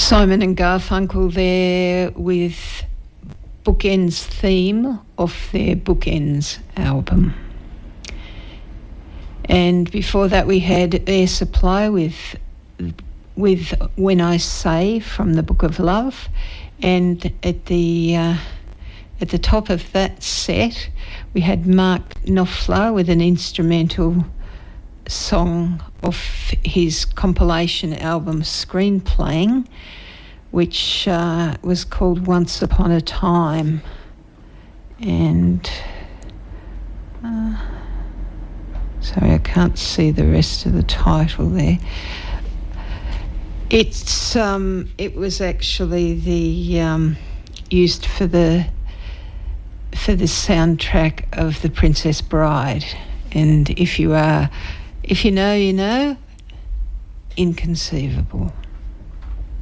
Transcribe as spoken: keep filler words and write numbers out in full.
Simon and Garfunkel there with Bookends theme off their Bookends album. And before that we had Air Supply with with When I Say from the Book of Love. And at the uh, at the top of that set we had Mark Knopfler with an instrumental song off his compilation album Screenplaying, which uh, was called Once Upon a Time. And uh, sorry, I can't see the rest of the title there. It's um, it was actually the um, used for the for the soundtrack of The Princess Bride. And if you are If you know, you know, Inconceivable.